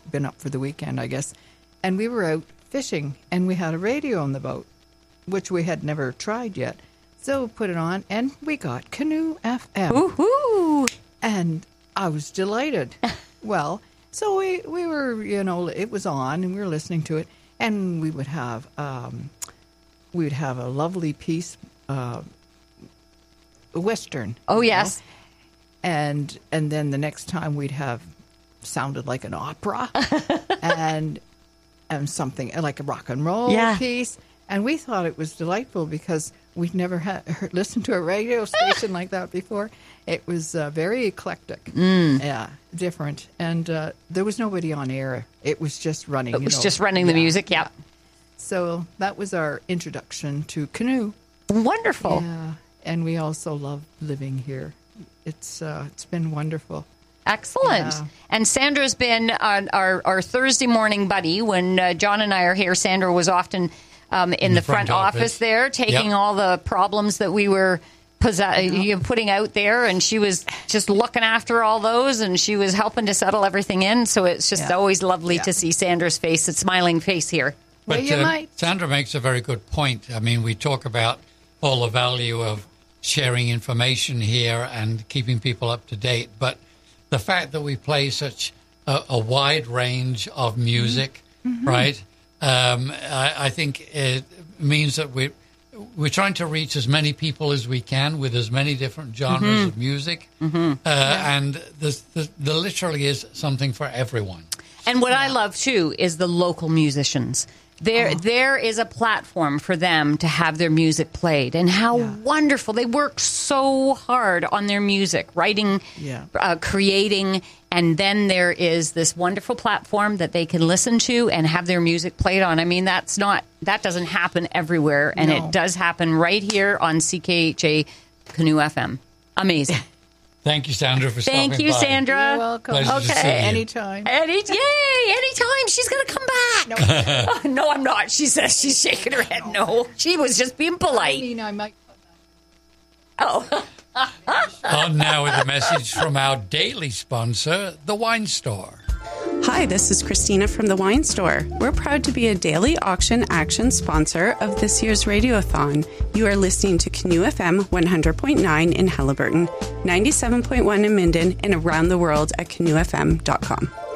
been up for the weekend, I guess. And we were out fishing, and we had a radio on the boat, which we had never tried yet. So put it on, and we got Canoe FM. Woohoo! And I was delighted. Well, so we were, it was on, and we were listening to it, and we would have a lovely piece, Western. Oh, yes. And then the next time we'd have sounded like an opera and something like a rock and roll piece. And we thought it was delightful because we'd never listened to a radio station like that before. It was very eclectic, different. And there was nobody on air. It was just running. It was just running the music, yeah. So that was our introduction to Canoe. Wonderful. Yeah, and we also love living here. It's been wonderful. Excellent. Yeah. And Sandra's been our Thursday morning buddy. When John and I are here, Sandra was often in the front office there, taking all the problems that we were putting out there, and she was just looking after all those, and she was helping to settle everything in. So it's just always lovely to see Sandra's face, a smiling face here. But Sandra makes a very good point. I mean, we talk about all the value of sharing information here and keeping people up to date, but the fact that we play such a wide range of music, right? I think it means that we're trying to reach as many people as we can with as many different genres of music, and there literally is something for everyone. And what I love too is the local musicians. There is a platform for them to have their music played, and how wonderful. They work so hard on their music, writing, creating, and then there is this wonderful platform that they can listen to and have their music played on. I mean, that doesn't happen everywhere, and it does happen right here on CKHA Canoe FM. Amazing. Thank you, Sandra, for stopping by. Thank you, Sandra. You're welcome. Pleasure to see you. Anytime. Yay! Anytime. She's going to come back. No, I'm not. She says she's shaking her head. No, she was just being polite. I mean, I might. Oh. On now with a message from our daily sponsor, The Wine Store. Hi, this is Christina from The Wine Store. We're proud to be a daily auction action sponsor of this year's Radiothon. You are listening to Canoe FM 100.9 in Haliburton, 97.1 in Minden, and around the world at canoefm.com.